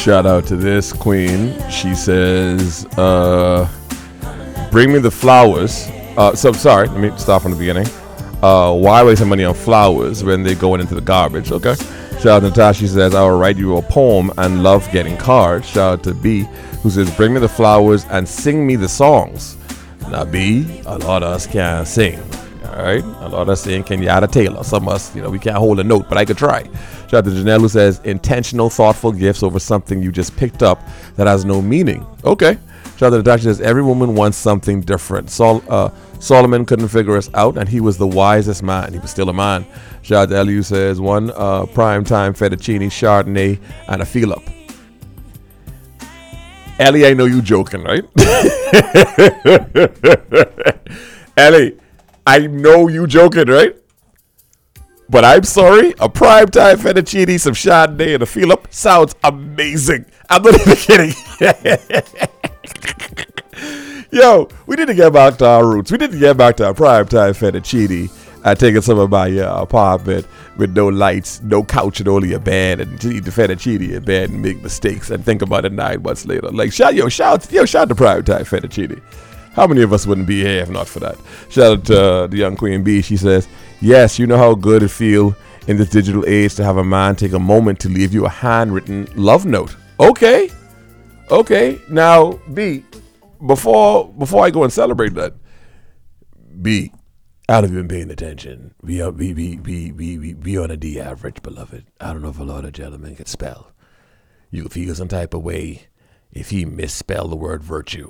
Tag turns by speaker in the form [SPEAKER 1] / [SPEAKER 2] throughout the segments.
[SPEAKER 1] Shout out to this queen. She says, bring me the flowers. Sorry, let me start from the beginning. Why waste some money on flowers when they're going into the garbage? Okay. Shout out to Natasha. She says, I will write you a poem and love getting cards. Shout out to B, who says, bring me the flowers and sing me the songs. Now, B, a lot of us can't sing. All right. A lot of us sing Kenyatta Taylor. Some of us, we can't hold a note, but I could try. Shout out to Janelle, who says, intentional, thoughtful gifts over something you just picked up that has no meaning. Okay. Shout out to Natasha, says, every woman wants something different. Solomon couldn't figure us out, and he was the wisest man. He was still a man. Shout out to Ellie, who says, one prime time fettuccine, Chardonnay, and a feel up. Ellie, I know you joking, right? Ellie, I know you joking, right? But I'm sorry, a prime time fettuccine, some Chardonnay, and a feel up sounds amazing. I'm not even kidding. Yo, we need to get back to our roots. We need to get back to our prime time fettuccine and taking some of my apartment with no lights, no couch, and only a bed, and to eat the fettuccine in bed and make mistakes and think about it 9 months later. Like, shout out to prime time fettuccine. How many of us wouldn't be here if not for that? Shout out to the young Queen B. She says, yes, you know how good it feels in this digital age to have a man take a moment to leave you a handwritten love note. Okay. Now, B, before I go and celebrate that, B, I haven't been paying attention. We on a D average, beloved. I don't know if a lot of gentlemen can spell. You feel some type of way if he misspelled the word virtue.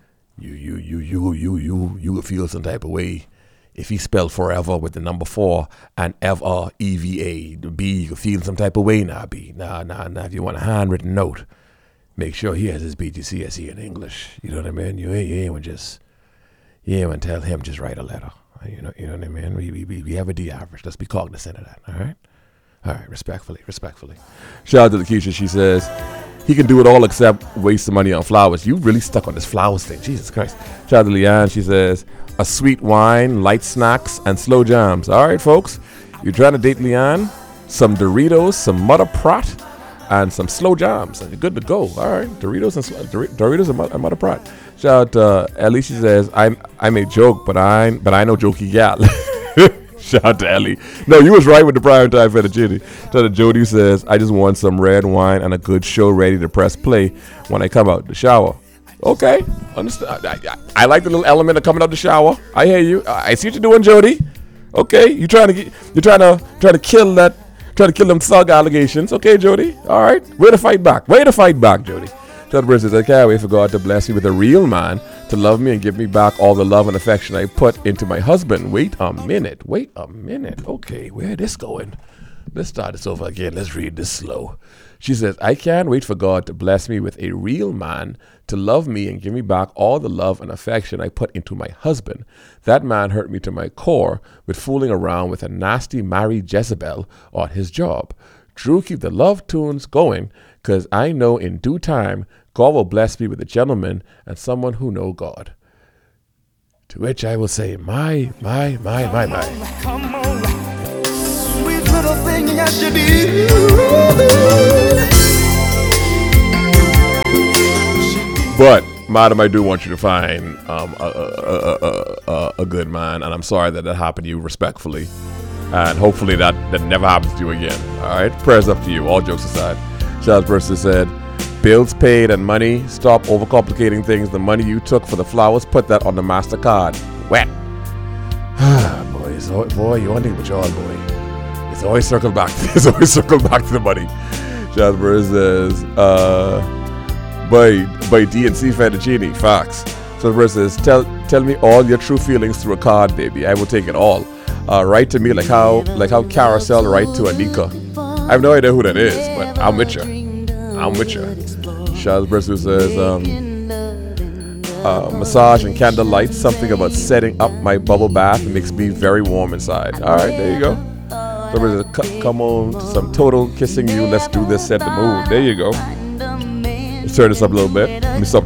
[SPEAKER 1] You feel some type of way if he spelled forever with the number 4 and ever EVA. The B, you feel some type of way now, B. Nah. If you want a handwritten note, make sure he has his BGCSE in English. You know what I mean? You ain't want to tell him just write a letter. You know what I mean? We have a D average. Let's be cognizant of that. All right. Respectfully. Shout out to Lakeisha. She says, he can do it all except waste the money on flowers. You really stuck on this flowers thing. Jesus Christ. Shout out to Leanne. She says, a sweet wine, light snacks, and slow jams. All right, folks. You're trying to date Leanne? Some Doritos, some Mother Pratt, and some slow jams. And you're good to go. All right. Doritos and Mother Pratt. Shout out to Ellie. She says, I may joke, but I know jokey gal. Shout out to Ellie. No, you was right with the prime time fettuccine. Shout out to Jody, says, I just want some red wine and a good show ready to press play when I come out the shower. Okay, understand. I like the little element of coming out the shower. I hear you. I see what you're doing, Jody. Okay, you're trying to kill them thug allegations. Okay, Jody. All right, way to fight back, Jody. Shout out to I can't wait for God to bless me with a real man to love me and give me back all the love and affection I put into my husband. Wait a minute. Okay, where is this going? Let's start this over again. Let's read this slow. She says, I can't wait for God to bless me with a real man to love me and give me back all the love and affection I put into my husband. That man hurt me to my core with fooling around with a nasty married Jezebel on his job. Drew, keep the love tunes going, because I know in due time, God will bless me with a gentleman and someone who know God. To which I will say, my.
[SPEAKER 2] Come on, sweet little thing as you do.
[SPEAKER 1] But, madam, I do want you to find a good man, and I'm sorry that happened to you, respectfully. And hopefully that never happens to you again. All right? Prayers up to you, all jokes aside. Charles Person said, bills paid and money, stop overcomplicating things. The money you took for the flowers, put that on the MasterCard. Wet. Boy, you want to think about your boy. It's always circled back to the money. Charles Person says, by DNC fettuccine, facts. So the person says, tell me all your true feelings through a card, baby. I will take it all. Write to me like how Carousel write to Anika. I have no idea who that is, but I'm with you. Charles Briscoe says, massage and candlelight, something about setting up my bubble bath makes me very warm inside. All right, there you go. So come on to some total kissing you. Let's do this, set the mood. There you go. Let's turn this up a little bit. Let me stop